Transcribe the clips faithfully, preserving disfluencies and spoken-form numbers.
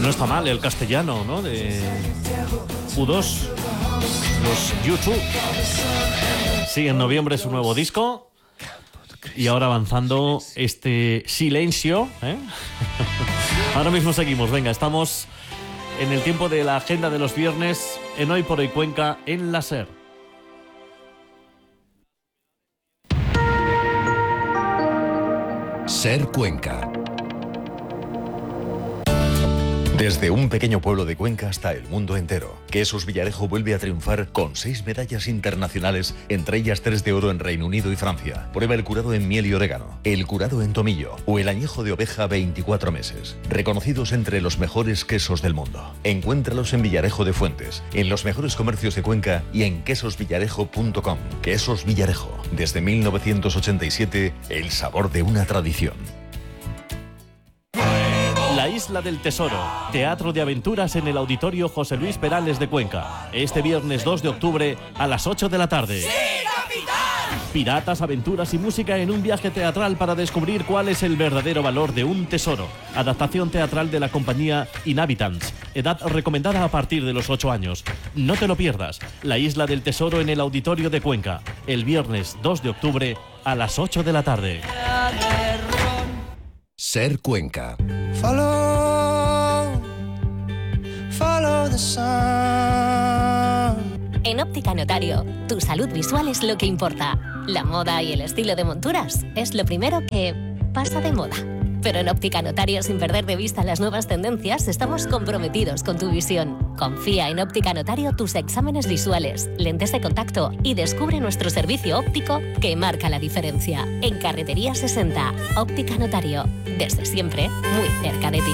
No está mal el castellano, ¿no? De U dos, los YouTube. Sí, en noviembre su nuevo disco. Y ahora avanzando este silencio, ¿eh? Ahora mismo seguimos, venga, estamos en el tiempo de la agenda de los viernes en Hoy por Hoy Cuenca en la SER. SER Cuenca. Desde un pequeño pueblo de Cuenca hasta el mundo entero, Quesos Villarejo vuelve a triunfar con seis medallas internacionales, entre ellas tres de oro en Reino Unido y Francia. Prueba el curado en miel y orégano, el curado en tomillo o el añejo de oveja veinticuatro meses. Reconocidos entre los mejores quesos del mundo. Encuéntralos en Villarejo de Fuentes, en los mejores comercios de Cuenca y en quesos villarejo punto com. Quesos Villarejo, desde mil novecientos ochenta y siete, el sabor de una tradición. La Isla del Tesoro, teatro de aventuras en el Auditorio José Luis Perales de Cuenca. Este viernes dos de octubre a las ocho de la tarde. ¡Sí, capitán! Piratas, aventuras y música en un viaje teatral para descubrir cuál es el verdadero valor de un tesoro. Adaptación teatral de la compañía Inhabitants. Edad recomendada a partir de los ocho años. No te lo pierdas. La Isla del Tesoro en el Auditorio de Cuenca. El viernes dos de octubre a las ocho de la tarde. SER Cuenca. Follow, follow the sun. En Óptica Notario, tu salud visual es lo que importa. La moda y el estilo de monturas es lo primero que pasa de moda. Pero en Óptica Notario, sin perder de vista las nuevas tendencias, estamos comprometidos con tu visión. Confía en Óptica Notario tus exámenes visuales, lentes de contacto y descubre nuestro servicio óptico que marca la diferencia. En Carretería sesenta, Óptica Notario. Desde siempre, muy cerca de ti.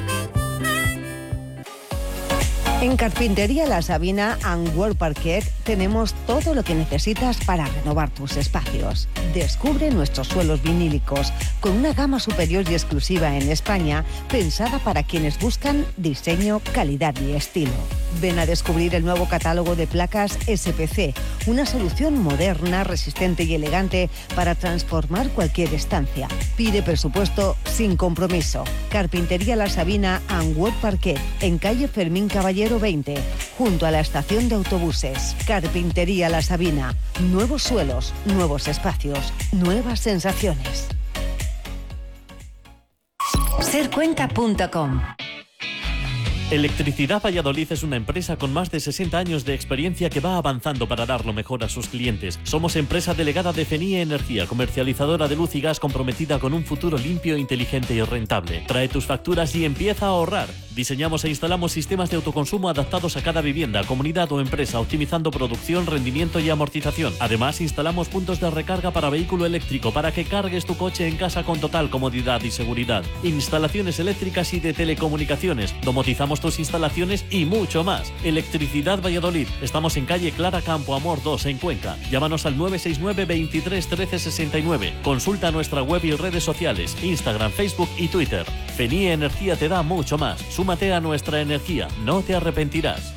En Carpintería La Sabina and World Parquet tenemos todo lo que necesitas para renovar tus espacios. Descubre nuestros suelos vinílicos con una gama superior y exclusiva en España, pensada para quienes buscan diseño, calidad y estilo. Ven a descubrir el nuevo catálogo de placas S P C, una solución moderna, resistente y elegante para transformar cualquier estancia. Pide presupuesto sin compromiso. Carpintería La Sabina and World Parquet, en calle Fermín Caballero veinte, junto a la estación de autobuses. Carpintería La Sabina. Nuevos suelos, nuevos espacios, nuevas sensaciones. ser cuenca punto com. Electricidad Valladolid es una empresa con más de sesenta años de experiencia que va avanzando para dar lo mejor a sus clientes. Somos empresa delegada de Fenie Energía, comercializadora de luz y gas comprometida con un futuro limpio, inteligente y rentable. Trae tus facturas y empieza a ahorrar. Diseñamos e instalamos sistemas de autoconsumo adaptados a cada vivienda, comunidad o empresa, optimizando producción, rendimiento y amortización. Además, instalamos puntos de recarga para vehículo eléctrico para que cargues tu coche en casa con total comodidad y seguridad. Instalaciones eléctricas y de telecomunicaciones. Domotizamos tus instalaciones y mucho más. Electricidad Valladolid. Estamos en calle Clara Campo Amor dos en Cuenca. Llámanos al nueve seis nueve, veintitrés, trece, sesenta y nueve. Consulta nuestra web y redes sociales, Instagram, Facebook y Twitter. Fenie Energía te da mucho más. Súmate a nuestra energía, no te arrepentirás.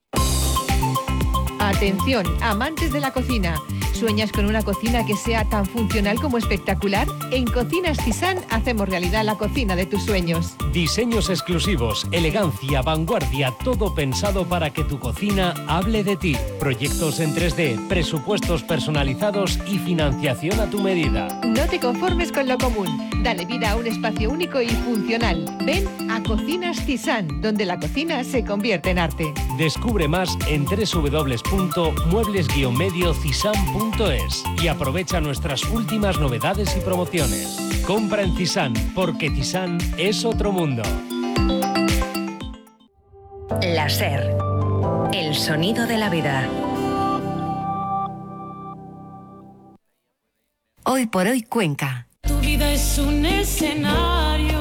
Atención, amantes de la cocina. ¿Sueñas con una cocina que sea tan funcional como espectacular? En Cocinas Tizán hacemos realidad la cocina de tus sueños. Diseños exclusivos, elegancia, vanguardia, todo pensado para que tu cocina hable de ti. Proyectos en tres D, presupuestos personalizados y financiación a tu medida. No te conformes con lo común. Dale vida a un espacio único y funcional. Ven a Cocinas Tizán, donde la cocina se convierte en arte. Descubre más en doble u doble u doble u punto muebles guion medio cisán punto es y aprovecha nuestras últimas novedades y promociones. Compra en Tizán, porque Tizán es otro mundo. La SER, el sonido de la vida. Hoy por hoy Cuenca. Tu vida es un escenario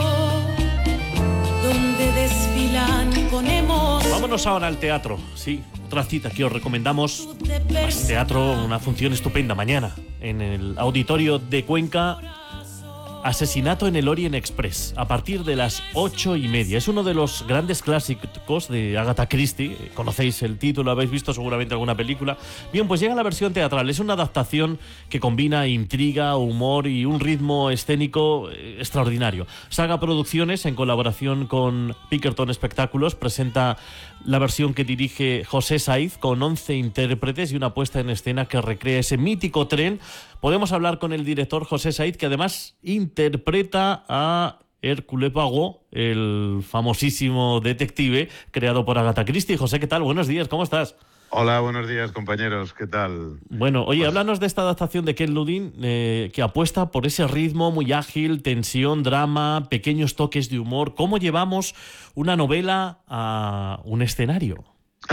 donde desfilan con emoción. Vámonos ahora al teatro. Sí, otra cita que os recomendamos. Más teatro, una función estupenda mañana en el Auditorio de Cuenca. Asesinato en el Orient Express, a partir de las ocho y media. Es uno de los grandes clásicos de Agatha Christie. Conocéis el título, habéis visto seguramente alguna película. Bien, pues llega la versión teatral. Es una adaptación que combina intriga, humor y un ritmo escénico extraordinario. Saga Producciones, en colaboración con Pinkerton Espectáculos, presenta la versión que dirige José Saiz, con once intérpretes y una puesta en escena que recrea ese mítico tren. Podemos hablar con el director José Saiz, que además interpreta a Hercule Poirot, el famosísimo detective creado por Agatha Christie. José, ¿qué tal? Buenos días, ¿cómo estás? Hola, buenos días, compañeros, ¿qué tal? Bueno, oye, pues... háblanos de esta adaptación de Ken Lubin, eh, que apuesta por ese ritmo muy ágil, tensión, drama, pequeños toques de humor. ¿Cómo llevamos una novela a un escenario?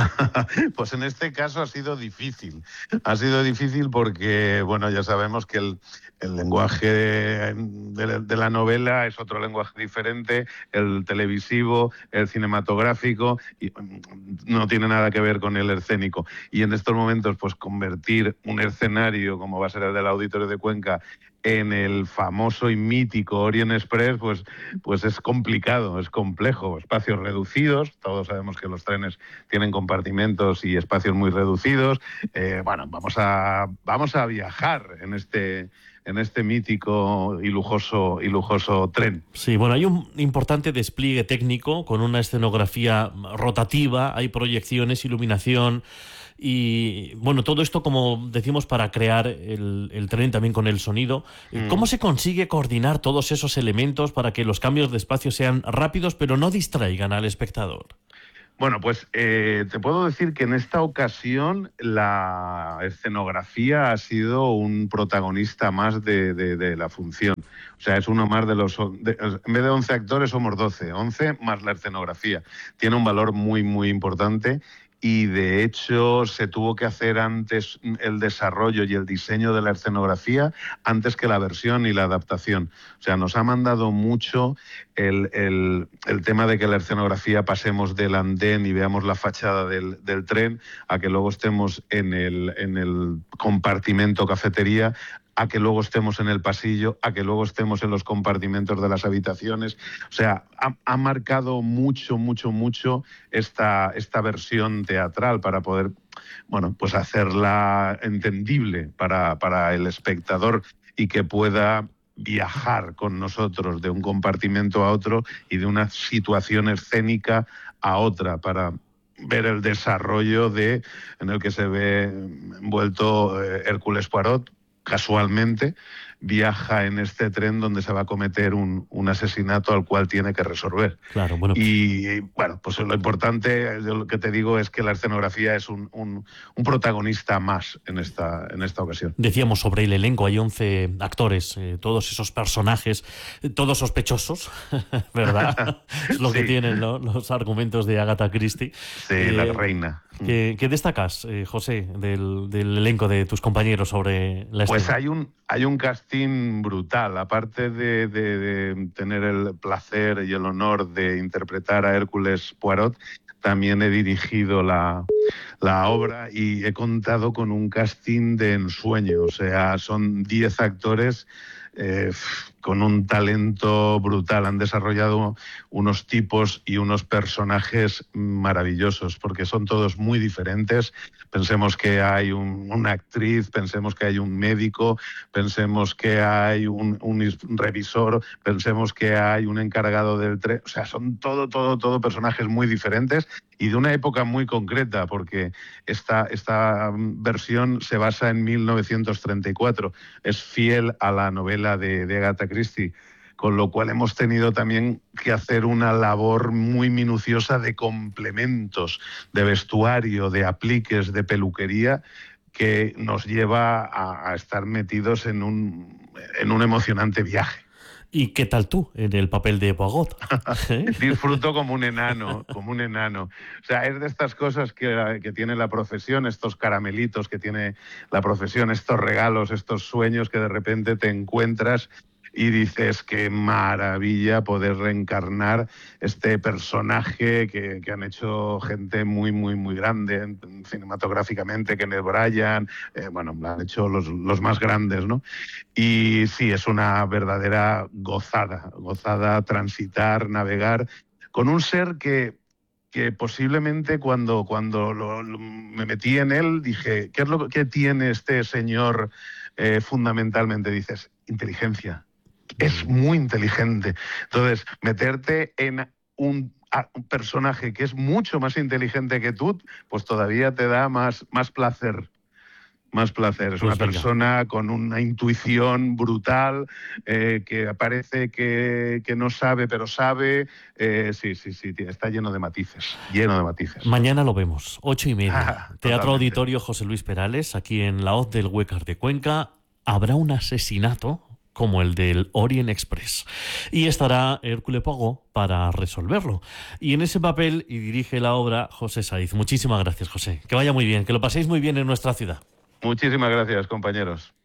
Pues en este caso ha sido difícil. Ha sido difícil porque, bueno, ya sabemos que el, el lenguaje de, de la novela es otro lenguaje diferente, el televisivo, el cinematográfico, y no tiene nada que ver con el escénico. Y en estos momentos, pues convertir un escenario, como va a ser el del Auditorio de Cuenca, en el famoso y mítico Orient Express, pues, pues es complicado, es complejo. Espacios reducidos, todos sabemos que los trenes tienen compartimentos y espacios muy reducidos. Eh, bueno, vamos a, vamos a viajar en este... en este mítico y lujoso, y lujoso tren. Sí, bueno, hay un importante despliegue técnico con una escenografía rotativa, hay proyecciones, iluminación y, bueno, todo esto, como decimos, para crear el, el tren también con el sonido. Mm. ¿Cómo se consigue coordinar todos esos elementos para que los cambios de espacio sean rápidos pero no distraigan al espectador? Bueno, pues eh, te puedo decir que en esta ocasión la escenografía ha sido un protagonista más de, de, de la función. O sea, es uno más de los... De, en vez de once actores somos doce, once más la escenografía. Tiene un valor muy, muy importante. Y de hecho se tuvo que hacer antes el desarrollo y el diseño de la escenografía antes que la versión y la adaptación. O sea, nos ha mandado mucho el, el, el tema de que la escenografía pasemos del andén y veamos la fachada del, del tren a que luego estemos en el, en el compartimento cafetería, a que luego estemos en el pasillo, a que luego estemos en los compartimentos de las habitaciones. O sea, ha, ha marcado mucho, mucho, mucho esta, esta versión teatral para poder, bueno, pues hacerla entendible para, para el espectador y que pueda viajar con nosotros de un compartimento a otro y de una situación escénica a otra para ver el desarrollo de en el que se ve envuelto eh, Hércules Poirot. Casualmente viaja en este tren donde se va a cometer un, un asesinato al cual tiene que resolver. Claro, bueno. Y bueno, pues lo importante, lo que te digo, es que la escenografía es un, un, un protagonista más en esta, en esta ocasión. Decíamos sobre el elenco, hay once actores, eh, todos esos personajes, eh, todos sospechosos, ¿verdad? Es lo sí. que tienen, ¿no?, los argumentos de Agatha Christie. Sí, eh, la reina. ¿Qué, qué destacas, eh, José, del, del elenco de tus compañeros sobre la escena? Pues hay un, hay un casting brutal. Aparte de, de, de tener el placer y el honor de interpretar a Hércules Poirot, también he dirigido la, la obra y he contado con un casting de ensueño. O sea, son diez actores eh, con un talento brutal. Han desarrollado unos tipos y unos personajes maravillosos, porque son todos muy diferentes. Pensemos que hay un, una actriz, pensemos que hay un médico, pensemos que hay un, un revisor, pensemos que hay un encargado del tren. O sea, son todo, todo, todo personajes muy diferentes y de una época muy concreta, porque esta, esta versión se basa en mil novecientos treinta y cuatro. Es fiel a la novela de, de Agatha Christie, con lo cual hemos tenido también que hacer una labor muy minuciosa de complementos, de vestuario, de apliques, de peluquería, que nos lleva a, a estar metidos en un, en un emocionante viaje. ¿Y qué tal tú en el papel de Poirot? ¿Eh? Disfruto como un enano, como un enano. O sea, es de estas cosas que, que tiene la profesión, estos caramelitos que tiene la profesión, estos regalos, estos sueños que de repente te encuentras y dices qué maravilla poder reencarnar este personaje que, que han hecho gente muy, muy, muy grande cinematográficamente, Kenneth Branagh, eh, bueno, lo han hecho los, los más grandes, ¿no? Y sí, es una verdadera gozada, gozada transitar, navegar con un ser que, que posiblemente cuando, cuando lo, lo, me metí en él dije, ¿qué es lo que tiene este señor eh, fundamentalmente? Dices, inteligencia. Es muy inteligente. Entonces, meterte en un, un personaje que es mucho más inteligente que tú, pues todavía te da más, más placer. Más placer. Es pues una venga. persona con una intuición brutal, eh, que parece que, que no sabe, pero sabe. Eh, sí, sí, sí, está lleno de matices. Lleno de matices. Mañana lo vemos, ocho y media. Ah, Teatro totalmente. Auditorio José Luis Perales, aquí en la Hoz del Huécar de Cuenca. Habrá un asesinato como el del Orient Express. Y estará Hércule Poirot para resolverlo. Y en ese papel, y dirige la obra, José Saiz. Muchísimas gracias, José. Que vaya muy bien, que lo paséis muy bien en nuestra ciudad. Muchísimas gracias, compañeros.